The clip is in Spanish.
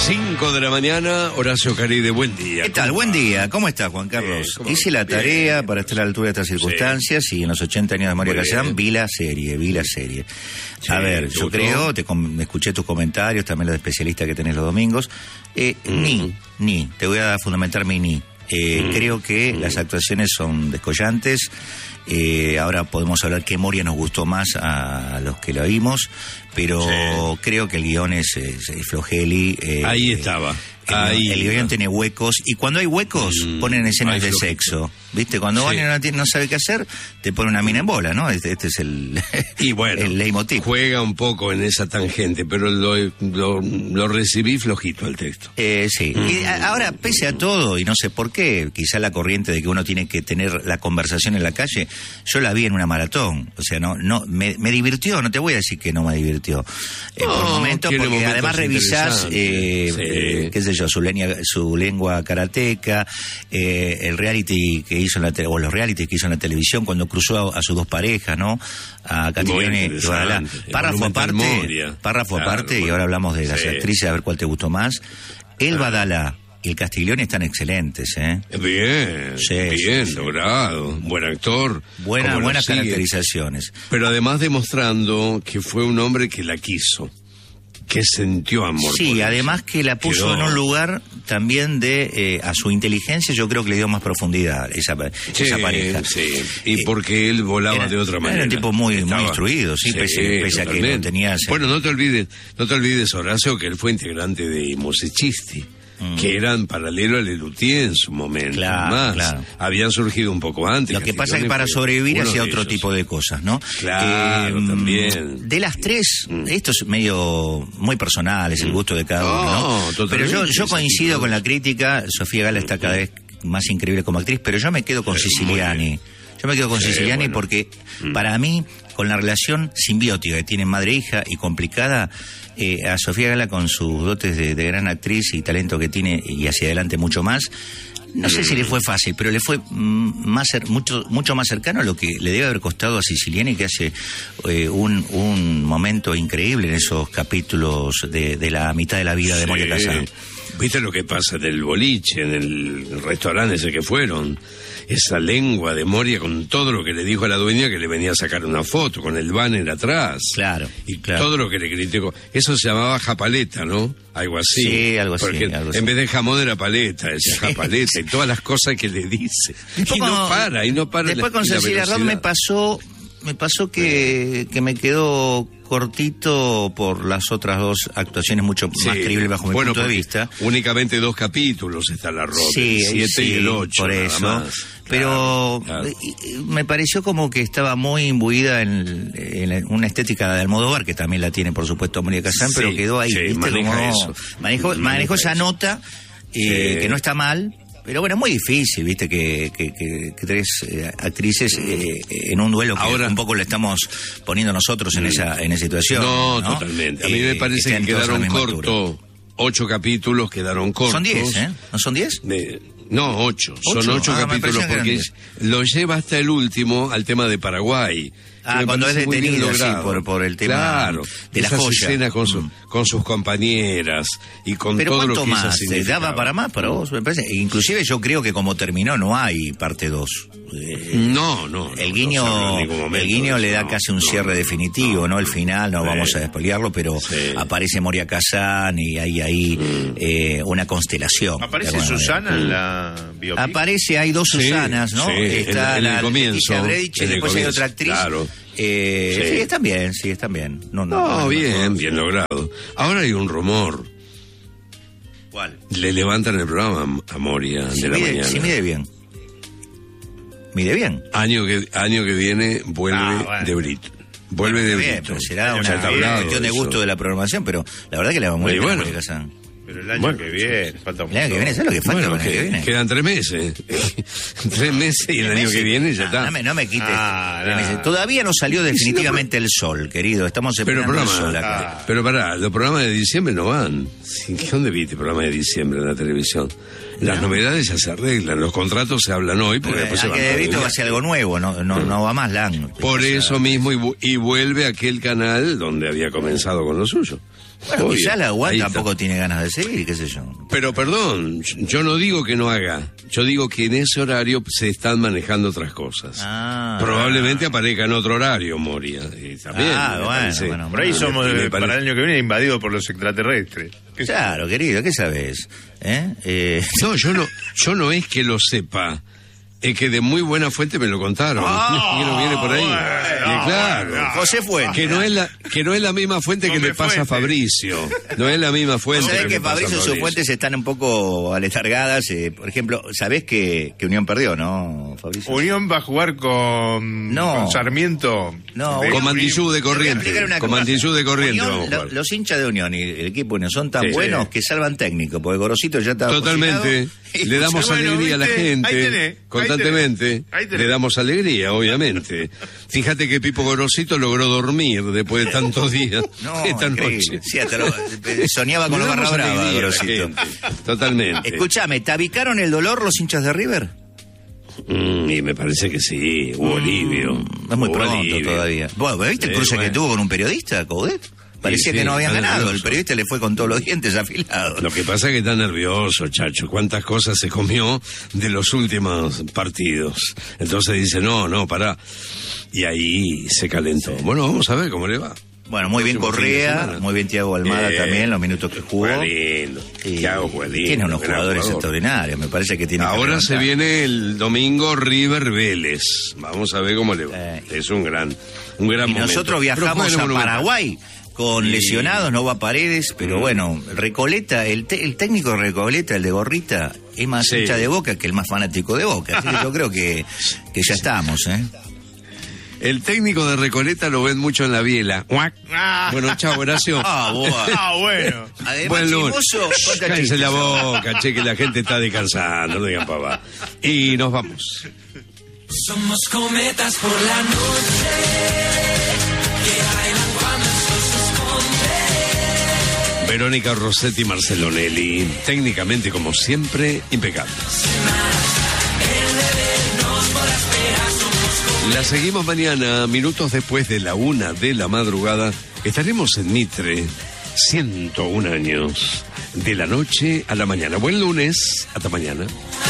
5 de la mañana, Horacio Caride, buen día. ¿Qué tal? Buen día. ¿Cómo estás, Juan Carlos? Hice la tarea para estar a la altura de estas circunstancias y en los 80 años de Moria Kazan vi la serie. A ver, yo creo, escuché tus comentarios, también los de especialistas que tenés los domingos. Te voy a fundamentar mi creo que las actuaciones son descollantes. Ahora podemos hablar que Moria nos gustó más a los que la vimos, pero creo que el guión es flojeli. Ahí estaba. El guión tiene huecos, y cuando hay huecos ponen escenas de sexo, ¿viste? Cuando alguien no sabe qué hacer, te pone una mina en bola, ¿no? Este es el y bueno, el leitmotiv. Juega un poco en esa tangente, pero lo recibí flojito el texto. Sí. Y ahora, pese a todo, y no sé por qué, quizá la corriente de que uno tiene que tener la conversación en la calle, yo la vi en una maratón, o sea, me divirtió, no te voy a decir que no me divirtió por momentos, porque además revisás qué sé yo, su lengua karateca, el reality que hizo o los reality que hizo en la televisión cuando cruzó a sus dos parejas, ¿no? A Castiglione y Badalá. Párrafo aparte, y ahora hablamos de las actrices, a ver cuál te gustó más. El Badalá y el Castiglione están excelentes, Bien logrado, buen actor. Buenas caracterizaciones. Pero además demostrando que fue un hombre que la quiso, que sintió amor. Sí, además que la puso en un lugar también de a su inteligencia, yo creo que le dio más profundidad esa pareja. Sí, y porque él volaba de otra manera. Era un tipo muy instruido, pese a que no tenía... Bueno, no te olvides, Horacio, que él fue integrante de Musicisti, que eran paralelo al Lelutier en su momento. Claro. Habían surgido un poco antes. Lo que pasa es que para sobrevivir hacía otro tipo de cosas, ¿no? Claro, también. De las tres, esto es muy personal, es el gusto de cada uno, ¿no? Pero yo coincido con la crítica. Sofía Gala está cada vez más increíble como actriz, pero yo me quedo con Siciliani. Porque para mí, con la relación simbiótica que tienen madre e hija y complicada, a Sofía Gala, con sus dotes de gran actriz y talento que tiene, y hacia adelante mucho más, no sé si le fue fácil, pero le fue mucho más cercano a lo que le debe haber costado a Siciliani, que hace un momento increíble en esos capítulos de la mitad de la vida de Moria Kazan. ¿Viste lo que pasa en el boliche, en el restaurante ese que fueron? Esa lengua de Moria con todo lo que le dijo a la dueña, que le venía a sacar una foto con el banner atrás. Claro. Todo lo que le criticó. Eso se llamaba japaleta, ¿no? Algo así. Sí, algo así. Porque en vez de jamón era paleta, decía japaleta, y todas las cosas que le dice. Y no para. Después con Cecilia Roth me pasó que me quedó cortito por las otras dos actuaciones mucho más creíbles bajo mi punto de vista. Únicamente 2 capítulos está la Roth, el 7 y el 8. Por eso. Pero me pareció como que estaba muy imbuida en una estética de Almodóvar, que también la tiene, por supuesto, Moria Kazan, pero quedó ahí. Manejó esa nota, que no está mal. Pero bueno, es muy difícil, viste, que tres actrices en un duelo que ahora un poco le estamos poniendo nosotros en esa situación. No, totalmente. A mí me parece que quedaron cortos. 8 capítulos quedaron cortos. Son 10, ¿no son 10? No, 8. Son 8 capítulos, porque lo lleva hasta el último al tema de Paraguay. Cuando es detenido, por el tema de la joya. Escenas con sus compañeras y con todo lo que más? ¿Te daba para más para vos? Me parece. Inclusive yo creo que como terminó no hay parte 2. No. El guiño le da casi un cierre definitivo, ¿no? El final, no vamos a despolearlo, pero aparece Moria Kazan y hay ahí una constelación. ¿Aparece Susana en la biopic? Hay 2 Susanas, ¿no? Está en el comienzo. Leticia Bredich, y después hay otra actriz. Claro. Sí, están bien. No, bien logrado. Ahora hay un rumor. ¿Cuál? Le levantan el programa a Moria de la mañana. Sí, mide bien. Año que viene vuelve de Brito. Vuelve de Brito. Será una cuestión de gusto de la programación, pero la verdad que le va muy bien a Moria Kazan. Pero el año que viene, falta mucho. El año que viene, ¿sabes lo que falta el año que viene? Quedan 3 meses. 3 meses y el año que viene ya está. No me quites 3 meses. Todavía no salió definitivamente el sol, querido. Estamos esperando el sol acá. Pero pará, los programas de diciembre no van. ¿Dónde viste programas de diciembre en la televisión? Las novedades ya se arreglan, los contratos se hablan hoy, porque después se van a arreglar. Va a ser algo nuevo, no va más LAN. Por eso mismo, y vuelve a aquel canal donde había comenzado con lo suyo. Bueno, quizás la UAN tampoco tiene ganas de seguir, qué sé yo. Pero perdón, yo no digo que no haga. Yo digo que en ese horario se están manejando otras cosas. Probablemente aparezca en otro horario, Moria. Y también, bueno. Por ahí somos, para el año que viene, invadidos por los extraterrestres. Claro, querido, ¿qué sabes? No, yo no es que lo sepa. Es que de muy buena fuente me lo contaron. Que no viene por ahí. Claro. José Fuente. Que no es la misma fuente que le pasa a Fabricio. No es la misma fuente. ¿Sabés que Fabricio y sus fuentes están un poco aletargadas? Por ejemplo, ¿sabés que Unión perdió, no, Fabricio? Unión va a jugar con Sarmiento. No, con Mandillú de Corriente. Con Mandillú de Corriente. Los hinchas de Unión y el equipo Unión son tan buenos que salvan técnico, porque Gorosito ya está totalmente. Le damos alegría a la gente. Constantemente. Le damos alegría, obviamente. Fíjate que Pipo Gorosito logró dormir después de tantos días. Esta noche. Sí, soñaba con los Barra Brava, Gorosito. Totalmente. Escúchame, ¿tabicaron el dolor los hinchas de River? Y me parece que sí. Hubo alivio. Es muy pronto todavía. Bueno, ¿viste el cruce que tuvo con un periodista, Coudet? Parecía que no habían ganado. Nervioso. El periodista le fue con todos los dientes afilados. Lo que pasa es que está nervioso, Chacho. Cuántas cosas se comió de los últimos partidos. Entonces dice, no, pará. Y ahí se calentó. Bueno, vamos a ver cómo le va. Bueno, muy bien Correa, muy bien Thiago Almada también, los minutos que jugó. Thiago fue lindo. Tiene unos jugadores extraordinarios, me parece que tiene. Ahora se viene el domingo River Vélez. Vamos a ver cómo le va. Es un gran momento. Nosotros viajamos a Paraguay con lesionados, no va Paredes, pero bueno, Recoleta, el técnico de Recoleta, el de Gorrita, es más hincha de Boca que el más fanático de Boca. Así que yo creo que ya estamos, El técnico de Recoleta lo ven mucho en la biela. Bueno, chao, Horacio. Bueno. Además, buen lunes. Cállense la boca, che, que la gente está descansando, no digan papá. Y nos vamos. Somos cometas por la noche que bailan cuando el sol se esconde. Verónica Rossetti, Marcelonelli, técnicamente como siempre, impecables. La seguimos mañana, minutos después de la 1 de la madrugada. Estaremos en Mitre, 101 años, de la noche a la mañana. Buen lunes, hasta mañana.